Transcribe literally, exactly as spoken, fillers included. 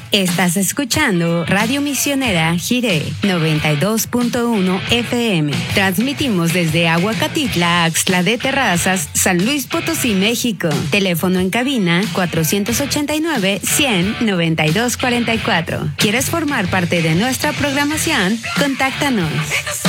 Estás escuchando Radio Misionera Jiré noventa y dos punto uno F M. Transmitimos desde Aguacatitla, Axtla de Terrazas, San Luis Potosí, México. Teléfono en cabina cuatrocientos ochenta y nueve, cien, noventa y dos cuarenta y cuatro. ¿Quieres formar parte de nuestra programación? Contáctanos.